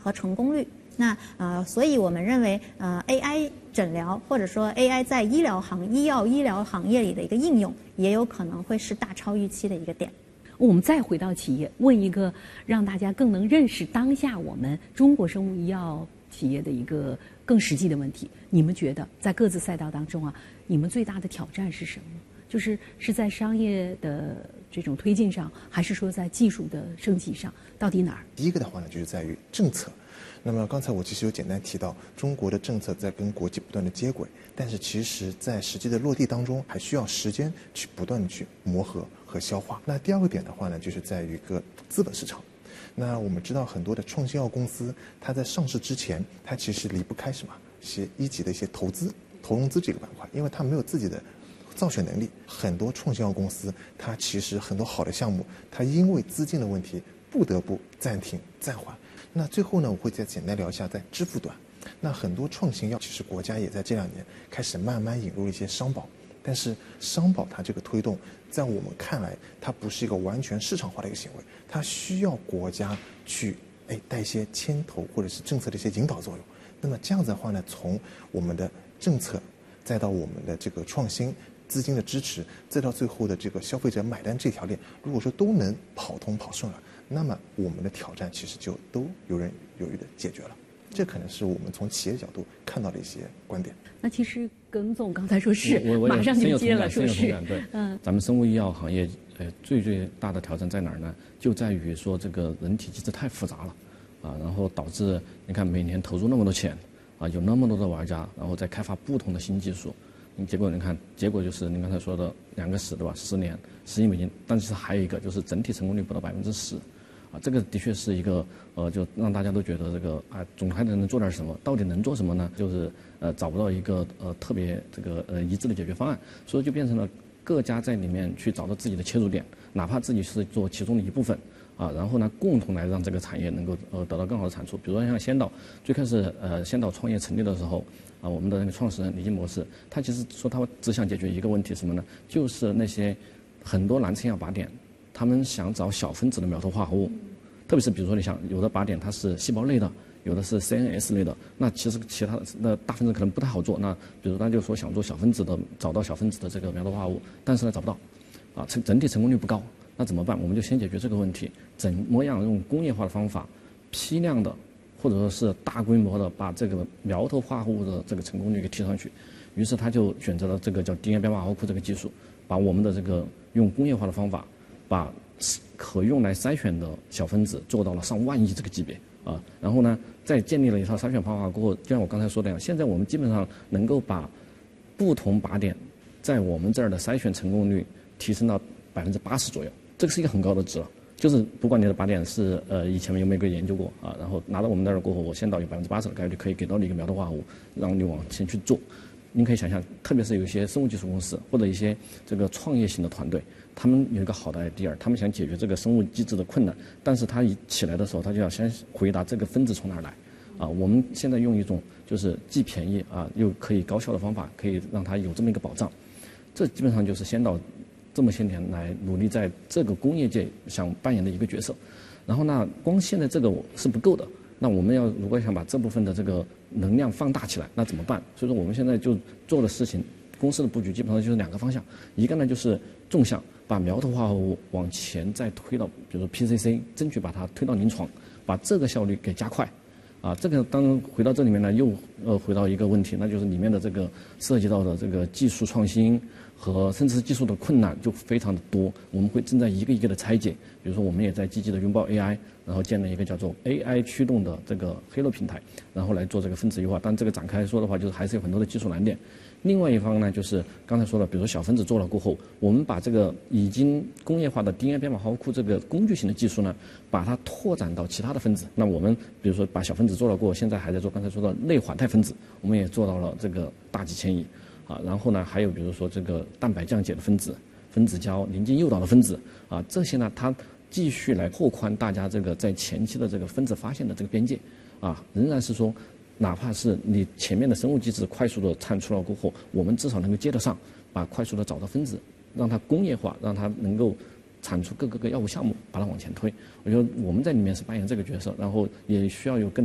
和成功率。那所以我们认为AI 诊疗或者说 AI 在医疗行业里的一个应用，也有可能会是大超预期的一个点。 我们再回到企业，问一个让大家更能认识当下我们中国生物医药企业的一个更实际的问题。你们觉得在各自赛道当中啊，你们最大的挑战是什么？就是在商业的这种推进上，还是说在技术的升级上，到底哪儿？ 第一个的话呢，就是在于政策。那么刚才我其实有简单提到，中国的政策在跟国际不断的接轨，但是其实在实际的落地当中，还需要时间去不断的去磨合和消化。那第二个点的话呢，就是在于一个资本市场。那我们知道很多的创新药公司，它在上市之前，它其实离不开什么一些一级的一些投融资这个板块，因为它没有自己的造血能力。很多创新药公司，它其实很多好的项目，它因为资金的问题，不得不暂停暂缓。那最后呢，我会再简单聊一下在支付端。那很多创新药，其实国家也在这2年开始慢慢引入一些商保，但是商保它这个推动，在我们看来，它不是一个完全市场化的一个行为，它需要国家去带一些牵头或者是政策的一些引导作用。那么这样子的话呢，从我们的政策，再到我们的这个创新资金的支持，再到最后的这个消费者买单这条链，如果说都能跑通跑顺了，那么我们的挑战其实就都游刃有余的解决了。这可能是我们从企业角度看到的一些观点。 那其实耿总刚才说是， 我马上就接了，说是， 对，咱们生物医药行业最大的挑战在哪儿呢？就在于说这个人体机制太复杂了，然后导致你看每年投入那么多钱，有那么多的玩家，然后再开发不同的新技术，结果就是您刚才说的2个10对吧？10年10亿美金，但是还有一个就是整体成功率不到10%。这个的确是一个就让大家都觉得这个总还能做点什么，到底能做什么呢？就是找不到一个特别这个一致的解决方案，所以就变成了各家在里面去找到自己的切入点，哪怕自己是做其中的一部分然后呢共同来让这个产业能够得到更好的产出。比如说像先导，最开始先导创业成立的时候我们的那个创始人李金博士，他其实说他只想解决一个问题，什么呢？就是那些很多蓝称药靶点，他们想找小分子的苗头化合物，特别是比如说你想有的靶点它是细胞类的，有的是 CNS 类的，那其实其他的大分子可能不太好做。那比如他就说想做小分子的，找到小分子的这个苗头化合物，但是呢找不到，整体成功率不高，那怎么办？我们就先解决这个问题，怎么样用工业化的方法，批量的或者说是大规模的把这个苗头化合物的这个成功率给提上去。于是他就选择了这个叫 DNA 编码化合物库这个技术，把我们的这个用工业化的方法，把可用来筛选的小分子做到了上万亿这个级别然后呢，再建立了一套筛选方法过后，就像我刚才说的一样，现在我们基本上能够把不同靶点在我们这儿的筛选成功率提升到80%左右，这个是一个很高的值了。就是不管你的靶点是以前有没有研究过然后拿到我们那儿过后，我先导有80%的概率可以给到你一个苗头化合物，让你往前去做。您可以想象，特别是有一些生物技术公司或者一些这个创业型的团队，他们有一个好的 idea， 他们想解决这个生物机制的困难，但是他一起来的时候，他就要先回答这个分子从哪儿来我们现在用一种就是既便宜又可以高效的方法，可以让它有这么一个保障。这基本上就是先导这么些年来努力在这个工业界想扮演的一个角色。然后呢，光现在这个是不够的。那我们如果想把这部分的这个能量放大起来，那怎么办？所以说我们现在就做的事情，公司的布局基本上就是2个方向，一个呢就是纵向，把苗头化合物往前再推到，比如说 PCC， 争取把它推到临床，把这个效率给加快。这个当然回到这里面呢，又回到一个问题，那就是里面的这个涉及到的这个技术创新和甚至是技术的困难就非常的多，我们会正在一个一个的拆解。比如说我们也在积极的拥抱 AI， 然后建了一个叫做 AI 驱动的这个黑客平台，然后来做这个分子优化。但这个展开说的话，就是还是有很多的技术难点。另外一方呢，就是刚才说的，比如说小分子做了过后，我们把这个已经工业化的 DNA 编码化合物库这个工具型的技术呢，把它拓展到其他的分子。那我们比如说把小分子做了过后，现在还在做刚才说的类缓态分子，我们也做到了这个大几千亿然后呢，还有比如说这个蛋白降解的分子、分子胶、临近诱导的分子这些呢，它继续来拓宽大家这个在前期的这个分子发现的这个边界仍然是说，哪怕是你前面的生物机制快速的产出了过后，我们至少能够接得上，把快速的找到分子，让它工业化，让它能够产出各个药物项目，把它往前推。我觉得我们在里面是扮演这个角色，然后也需要有更